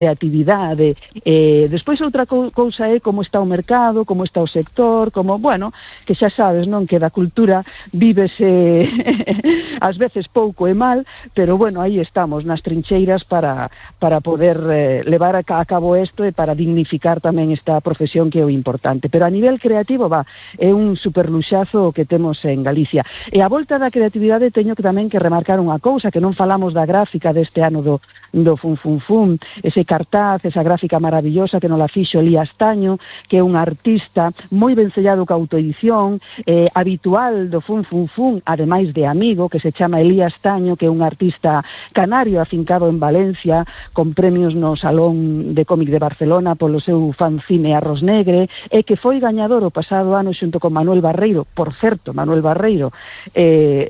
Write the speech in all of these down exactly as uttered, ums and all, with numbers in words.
creatividade. Eh, despois outra co cousa é como está o mercado, como está o sector, como, bueno, que xa sabes, non, que da cultura vívese ás veces pouco e mal, pero bueno, aí estamos nas trincheiras para, para poder eh, levar a, a cabo isto e para dignificar tamén esta profesión que é o importante. Pero a nivel creativo, va, é un superluxazo que temos en Galicia. E a volta da creatividade teño que tamén que remarcar unha cousa, que non falamos da gráfica deste ano do, do Fun Fun Fun, ese cartaz, esa gráfica maravillosa que nos la fixo Elías Taño, que é un artista moi vencellado ca autoedición, eh, habitual do Fun Fun Fun, ademais de amigo, que se chama Elías Taño, que é un artista canario afincado en Valencia, con premios no Salón de Cómic de Barcelona polo seu fanzine Arroz Negre, e que foi gañador o pasado ano xunto con Manuel Barreiro, por certo, Manuel Barreiro, eh,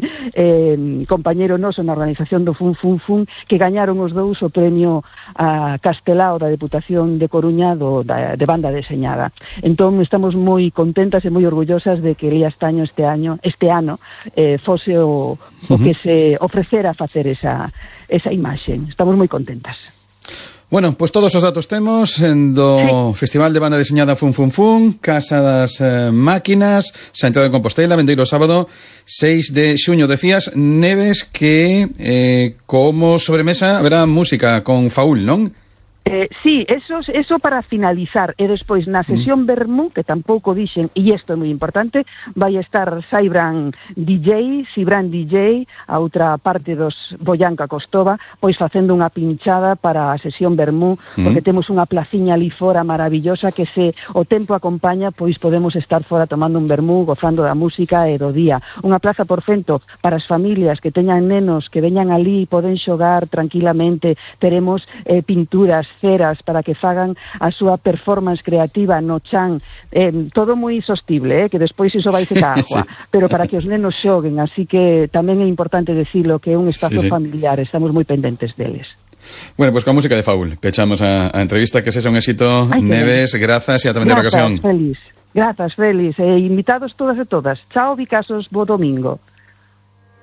eh, compañeiro noso na organización do Fun Fun Fun, que gañaron os dous o premio a Castelao da Deputación de Coruña do, da, de banda deseñada. Entón estamos moi contentas e moi orgullosas de que Elías Taño este año, este ano eh, fose o, o que se ofrecera a facer esa, esa imaxe. Estamos moi contentas. Bueno, pois pues todos os datos temos do sí. Festival de Banda Deseñada Fun Fun Fun, Casa das eh, Máquinas, Santiago de Compostela, vendeiro sábado seis de xuño. Decías, Neves, que eh, como sobremesa haberá música con Faúl, non? Eh, sí, eso, eso para finalizar. E despois na sesión mm. Vermú, que tampouco dixen, e isto é moi importante, vai estar Saibran D J, Sibran D J, a outra parte dos Boyanca Costova, pois facendo unha pinchada para a sesión Vermú, mm. porque temos unha placiña ali fora maravillosa que se o tempo acompaña, pois podemos estar fora tomando un vermú, gozando da música e do día. Unha plaza, por cento, para as familias que teñan nenos que veñan ali e poden xogar tranquilamente. Teremos eh, pinturas, ceras para que fagan a súa performance creativa no chan, eh, todo moi sostible, eh, que despois iso vai ser ca agua, sí. Pero para que os nenos xoguen, así que tamén é importante decirlo que é un espacio sí, sí. familiar, estamos moi pendentes deles. Bueno, pues con música de Faúl pechamos a, a entrevista, que sexa un éxito. Ay, Neves, grazas e ata vender ocasión. Grazas, Félix, grazas, Félix, e invitados todas e todas. Chao, Vicasos, bo domingo.